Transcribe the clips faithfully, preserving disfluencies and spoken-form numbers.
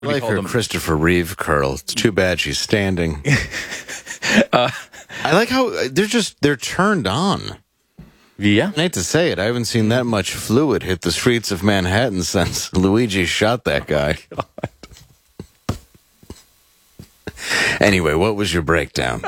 I like her them? Christopher Reeve curl. It's too bad she's standing. uh, I like how they're just, they're turned on. Yeah. I hate to say it, I haven't seen that much fluid hit the streets of Manhattan since Luigi shot that guy. Oh, anyway, what was your breakdown?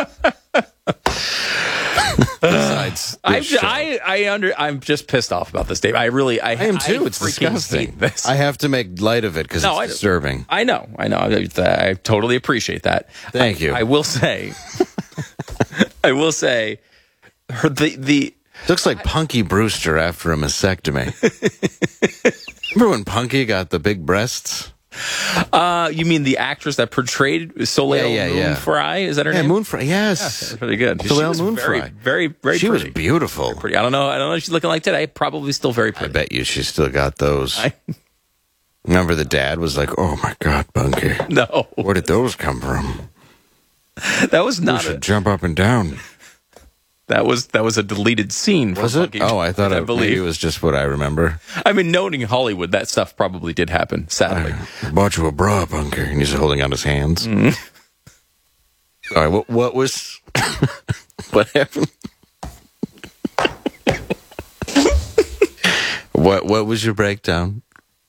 Besides, I, I, I under, I'm just pissed off about this, Dave. I really, I, I am too. I it's freaking disgusting. hate this. I have to make light of it because No, I- it's disturbing. I know, I know. I, I totally appreciate that. Thank I, you. I will say, I will say, her, the the. Looks like Punky Brewster after a mastectomy. Remember when Punky got the big breasts? Uh, you mean the actress that portrayed Soleil Yeah, yeah, yeah. Moonfry? Is that her Yeah, name? Moonfry. Yes, That's pretty good. Soleil she was Moonfry. very, very, very she pretty. was beautiful. Pretty. I don't know. I don't know what she's looking like today. Probably still very I pretty. bet you she still got those. I, Remember the dad was like, "Oh my God, Punky, no, where did those come from? that was You not. should A, jump up and down." that was that was a deleted scene. Was from it? Funky, Oh, I thought I it, maybe believe. it was just what I remember. I mean, noting Hollywood, that stuff probably did happen. Sadly, I bought you a bra, Punky, and he's holding out his hands. Mm. All right, what, what was what happened? what what was your breakdown?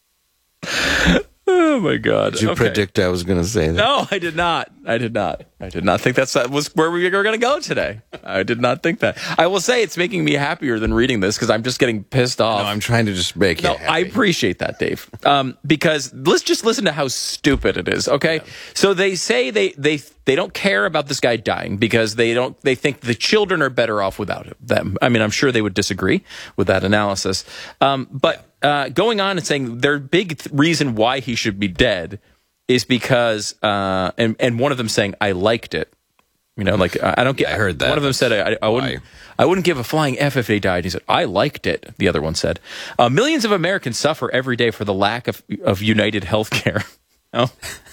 oh my God! Did you Okay. predict I was going to say that? No, I did not. I did not. I did not think that's, that was where we were going to go today. I did not think that. I will say it's making me happier than reading this because I'm just getting pissed off. No, I'm trying to just make No, it happy. I appreciate that, Dave. Um, because let's just listen to how stupid it is. Okay, so they say they they they don't care about this guy dying because they don't they think the children are better off without them. I mean, I'm sure they would disagree with that analysis. Um, but uh, going on and saying their big th- reason why he should be dead is because uh, and and one of them saying I liked it. You know, like I don't get. I heard that. One of them said I, I wouldn't. Why? I wouldn't give a flying F if they died. He said, I liked it, the other one said. Uh, millions of Americans suffer every day for the lack of, of United Healthcare. Oh.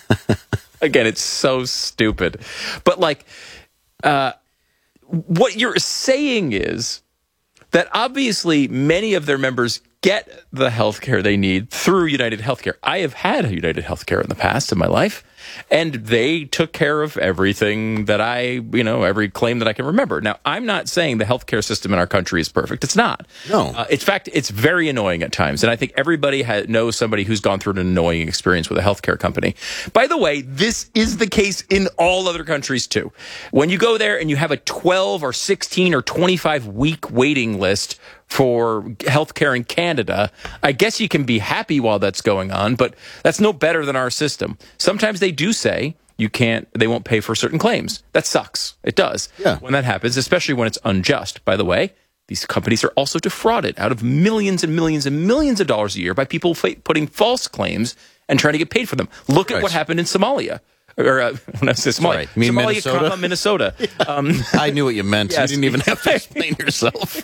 Again, it's so stupid. But, like, uh, what you're saying is that obviously many of their members get the healthcare they need through United Healthcare. I have had United Healthcare in the past in my life, and they took care of everything that I, you know, every claim that I can remember. Now, I'm not saying the healthcare system in our country is perfect. It's not. No. Uh, in fact, it's very annoying at times, and I think everybody ha- knows somebody who's gone through an annoying experience with a healthcare company. By the way, this is the case in all other countries, too. When you go there and you have a twelve or sixteen or twenty-five week waiting list for healthcare in Canada, I guess you can be happy while that's going on, but that's no better than our system. Sometimes they do say you can't, they won't pay for certain claims. That sucks. It does. Yeah. When that happens, especially when it's unjust. By the way, these companies are also defrauded out of millions and millions and millions of dollars a year by people fa- putting false claims and trying to get paid for them. Look at Right. what happened in Somalia. Or uh, when I say Somalia, Sorry, you mean Somalia, Minnesota? comma, Minnesota. Um, I knew what you meant. Yes. You didn't even have to explain yourself.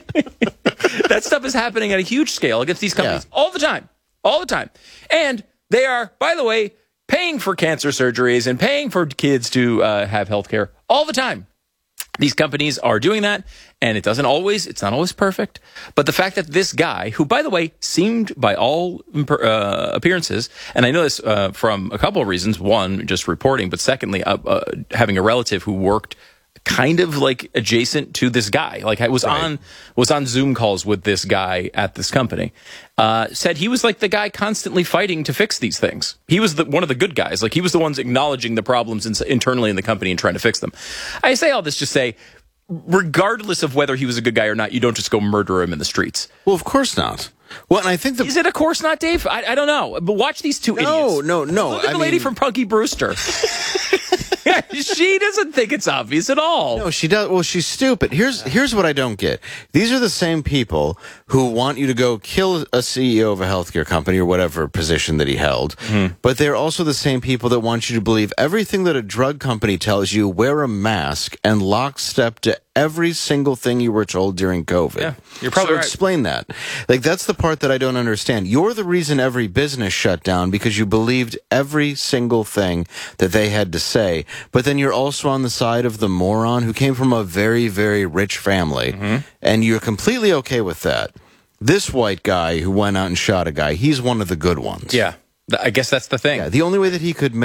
that stuff is happening at a huge scale against these companies Yeah. all the time, all the time. And they are, by the way, paying for cancer surgeries and paying for kids to uh, have health care all the time. These companies are doing that, and it doesn't always, it's not always perfect. But the fact that this guy, who, by the way, seemed by all uh, appearances, and I know this uh, from a couple of reasons. One, just reporting, but secondly, uh, uh, having a relative who worked kind of like adjacent to this guy, like I was Right. on was on Zoom calls with this guy at this company, uh, said he was like the guy constantly fighting to fix these things. He was the, one of the good guys. Like he was the ones acknowledging the problems in, internally in the company and trying to fix them. I say all this to say, regardless of whether he was a good guy or not, you don't just go murder him in the streets. Well, of course not. Well, and I think the Is it of course not, Dave? I, I don't know. But watch these two No, idiots. no, no. Look at I the lady mean- from Punky Brewster. She doesn't think it's obvious at all. No, she does. Well, she's stupid. Here's here's what I don't get. These are the same people who want you to go kill a C E O of a healthcare company or whatever position that he held. Mm-hmm. But they're also the same people that want you to believe everything that a drug company tells you. Wear a mask and lockstep to every single thing you were told during COVID. Yeah, you're probably so right. explain that. Like that's the part that I don't understand. You're the reason every business shut down because you believed every single thing that they had to say. But then you're also on the side of the moron who came from a very, very rich family, Mm-hmm. and you're completely okay with that. This white guy who went out and shot a guy, he's one of the good ones. Yeah. I guess that's the thing. Yeah, the only way that he could